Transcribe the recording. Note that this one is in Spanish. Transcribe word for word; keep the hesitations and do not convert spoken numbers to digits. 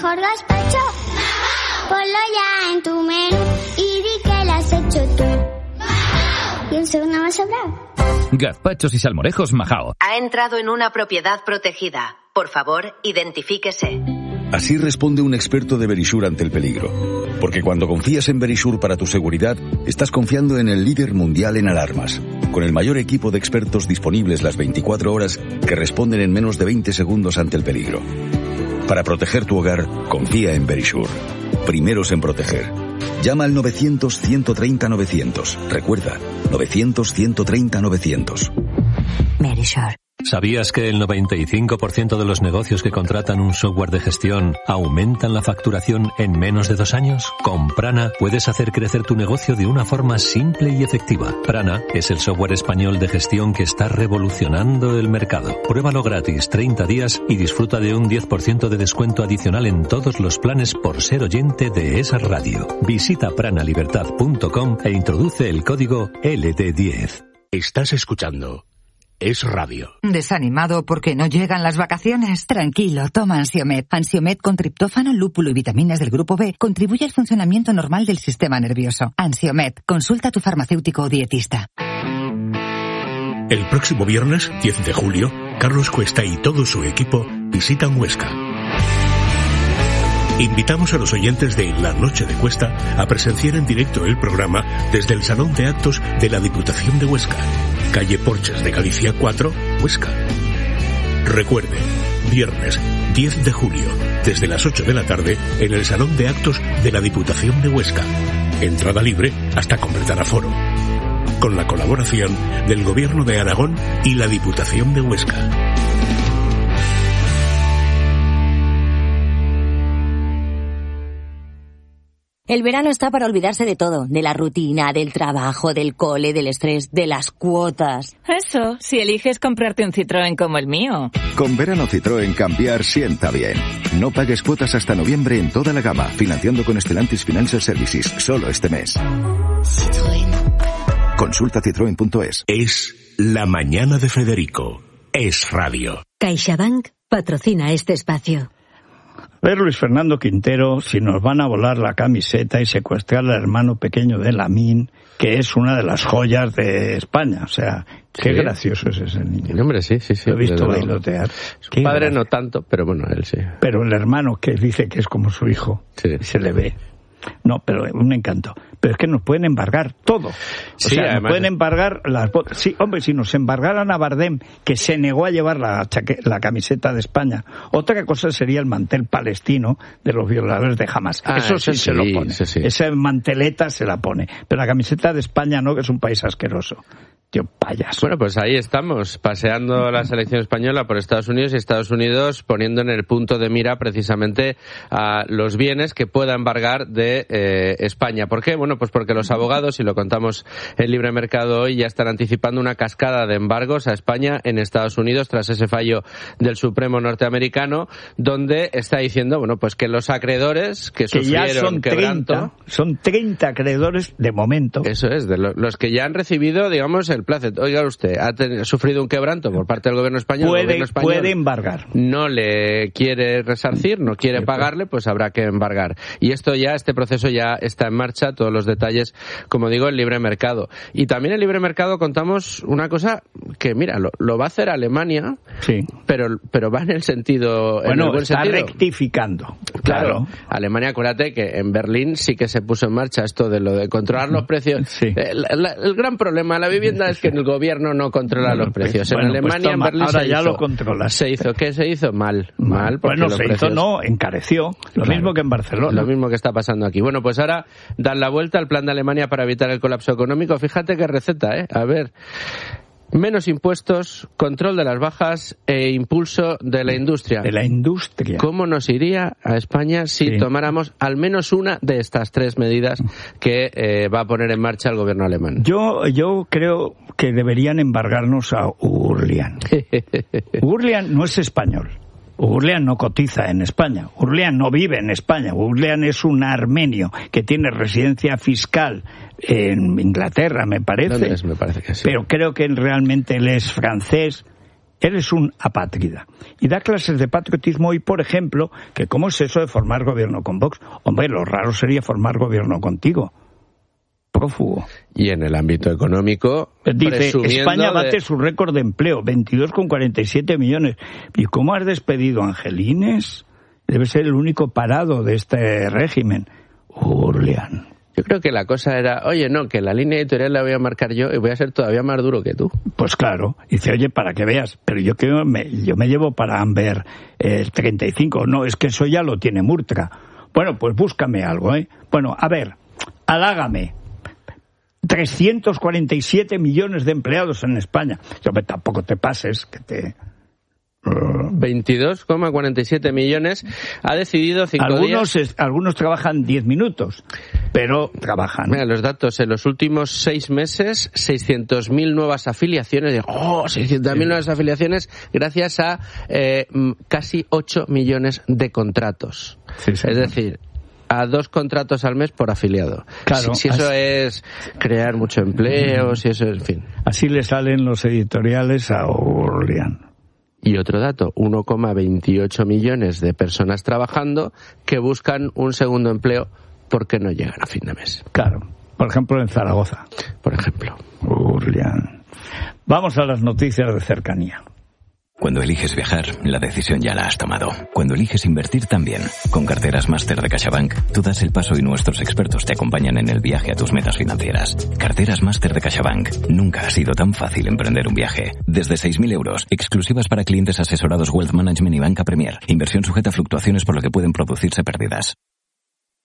Mejor gazpacho, ponlo ya en tu menú y di que lo has hecho tú. Y un segundo más sobrado. Gazpachos y salmorejos Majao. Ha entrado en una propiedad protegida. Por favor, identifíquese. Así responde un experto de Verisure ante el peligro. Porque cuando confías en Verisure para tu seguridad, estás confiando en el líder mundial en alarmas. Con el mayor equipo de expertos disponibles las veinticuatro horas que responden en menos de veinte segundos ante el peligro. Para proteger tu hogar, confía en Verisure. Primeros en proteger. Llama al novecientos, ciento treinta, novecientos. Recuerda, novecientos, ciento treinta, novecientos. Verisure. ¿Sabías que el noventa y cinco por ciento de los negocios que contratan un software de gestión aumentan la facturación en menos de dos años? Con Prana puedes hacer crecer tu negocio de una forma simple y efectiva. Prana es el software español de gestión que está revolucionando el mercado. Pruébalo gratis treinta días y disfruta de un diez por ciento de descuento adicional en todos los planes por ser oyente de esa radio. Visita pranalibertad punto com e introduce el código L D diez. Estás escuchando Es Radio. ¿Desanimado porque no llegan las vacaciones? Tranquilo, toma Ansiomed. Ansiomed con triptófano, lúpulo y vitaminas del grupo B contribuye al funcionamiento normal del sistema nervioso. Ansiomed, consulta a tu farmacéutico o dietista. El próximo viernes, diez de julio, Carlos Cuesta y todo su equipo visitan Huesca. Invitamos a los oyentes de La Noche de Cuesta a presenciar en directo el programa desde el Salón de Actos de la Diputación de Huesca, calle Porches de Galicia cuatro, Huesca. Recuerde, viernes diez de julio, desde las ocho de la tarde, en el Salón de Actos de la Diputación de Huesca. Entrada libre hasta completar aforo. Con la colaboración del Gobierno de Aragón y la Diputación de Huesca. El verano está para olvidarse de todo, de la rutina, del trabajo, del cole, del estrés, de las cuotas. Eso, si eliges comprarte un Citroën como el mío. Con verano Citroën cambiar sienta bien. No pagues cuotas hasta noviembre en toda la gama, financiando con Stellantis Financial Services, solo este mes. Citroën. Consulta citroen punto es. Es la mañana de Federico. Es Radio. CaixaBank patrocina este espacio. Ver Luis Fernando Quintero si nos van a volar la camiseta y secuestrar al hermano pequeño de Lamine, que es una de las joyas de España. O sea, qué sí. Gracioso es ese niño. Hombre, sí, sí, sí. Lo he visto bailotear. Su qué padre gracia. No tanto, pero bueno, él sí. Pero el hermano que dice que es como su hijo, sí. Se le ve. No, pero un encanto. Pero es que nos pueden embargar todo. O sí, sea, además... nos pueden embargar las botas. Sí, hombre, si nos embargaran a Bardem, que se negó a llevar la, chaque... la camiseta de España, otra cosa sería el mantel palestino de los violadores de Hamas. Ah, eso sí, sí se lo pone. Sí, sí. Esa manteleta se la pone. Pero la camiseta de España no, que es un país asqueroso. Tío, payaso. Bueno, pues ahí estamos, paseando la selección española por Estados Unidos y Estados Unidos poniendo en el punto de mira precisamente a los bienes que pueda embargar de eh, España. ¿Por qué? Bueno, pues porque los abogados, y lo contamos en Libre Mercado hoy, ya están anticipando una cascada de embargos a España en Estados Unidos tras ese fallo del Supremo norteamericano, donde está diciendo, bueno, pues que los acreedores que, que sufrieron ya son quebranto... treinta, son treinta acreedores de momento. Eso es, de lo, los que ya han recibido, digamos, el placet. Oiga usted, ha ten, sufrido un quebranto por parte del gobierno español. Puede, el gobierno español puede embargar. No le quiere resarcir, no quiere pagarle, pues habrá que embargar. Y esto ya, este proceso ya está en marcha, todos los detalles, como digo, en Libre Mercado. Y también en Libre Mercado contamos una cosa que, mira, lo, lo va a hacer Alemania, sí. pero, pero va en el sentido, bueno, en el buen está sentido. rectificando. Claro. claro. Alemania, acuérdate que en Berlín sí que se puso en marcha esto de lo de controlar los precios. Sí. El, el, el gran problema de la vivienda es que en el gobierno no controla los precios. Bueno, en Alemania, pues toma, en Berlín ahora se ya hizo, lo controla. Se hizo, ¿qué se hizo? Mal, mal. Bueno, los se precios, hizo, no, encareció. Lo claro, mismo que en Barcelona. Lo mismo que está pasando aquí. Bueno, pues ahora dan la vuelta al plan de Alemania para evitar el colapso económico. Fíjate qué receta, ¿eh? A ver... Menos impuestos, control de las bajas e impulso de la industria. De la industria. ¿Cómo nos iría a España si sí. tomáramos al menos una de estas tres medidas que eh, va a poner en marcha el gobierno alemán? Yo, yo creo que deberían embargarnos a Urlian. Urlian no es español. Urlian no cotiza en España. Urlian no vive en España. Urlian es un armenio que tiene residencia fiscal en Inglaterra, me parece. ¿Dónde es? Me parece que sí. Pero creo que realmente él es francés eres un apátrida. Y da clases de patriotismo hoy, por ejemplo, que cómo es eso de formar gobierno con Vox. Hombre, lo raro sería formar gobierno contigo. Prófugo. Y en el ámbito económico, dice, España bate de... su récord de empleo, veintidós coma cuarenta y siete millones. ¿Y cómo has despedido a Angelines? Debe ser el único parado de este régimen. Urlian. Yo creo que la cosa era, oye, no, que la línea editorial la voy a marcar yo y voy a ser todavía más duro que tú. Pues claro. Y dice, oye, para que veas, pero yo que me, yo me llevo para Amber el eh, treinta y cinco. No, es que eso ya lo tiene Murtra. Bueno, pues búscame algo, ¿eh? Bueno, a ver, halágame. trescientos cuarenta y siete millones de empleados en España. Yo, tampoco te pases, que te... veintidós coma cuarenta y siete millones. Ha decidido cinco algunos, días... es, algunos trabajan diez minutos, pero trabajan. Mira, los datos. En los últimos seis meses, seiscientas mil nuevas afiliaciones. ¡Oh! seiscientas mil sí. nuevas afiliaciones gracias a eh, casi ocho millones de contratos. Sí, sí, es sí. decir... a dos contratos al mes por afiliado. Claro, si, si eso así, es crear mucho empleo, si eso es, en fin. Así le salen los editoriales a Urlian. Y otro dato, uno coma veintiocho millones de personas trabajando que buscan un segundo empleo porque no llegan a fin de mes. Claro, por ejemplo en Zaragoza. Por ejemplo. Urlian. Vamos a las noticias de cercanía. Cuando eliges viajar, la decisión ya la has tomado. Cuando eliges invertir también. Con Carteras Máster de CaixaBank, tú das el paso y nuestros expertos te acompañan en el viaje a tus metas financieras. Carteras Máster de CaixaBank. Nunca ha sido tan fácil emprender un viaje. Desde seis mil euros, exclusivas para clientes asesorados Wealth Management y Banca Premier. Inversión sujeta a fluctuaciones por lo que pueden producirse pérdidas.